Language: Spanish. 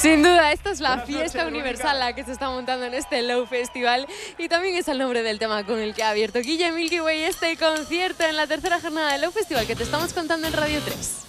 Sin duda, esta es la fiesta universal la que se está montando en este Low Festival y también es el nombre del tema con el que ha abierto Guille Milky Way este concierto en la tercera jornada del Low Festival que te estamos contando en Radio 3.